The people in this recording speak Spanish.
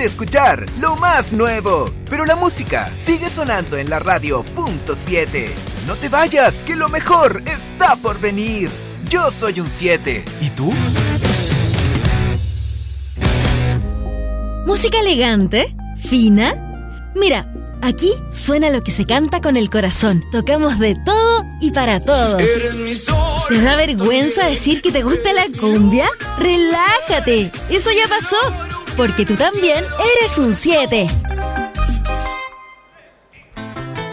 de escuchar lo más nuevo. Pero la música sigue sonando en la radio .7. No te vayas, que lo mejor está por venir. Yo soy un 7. ¿Y tú? ¿Música elegante? ¿Fina? Mira, aquí suena lo que se canta con el corazón. Tocamos de todo y para todos. ¿Te da vergüenza decir que te gusta la cumbia? ¡Relájate! Eso ya pasó, porque tú también eres un 7.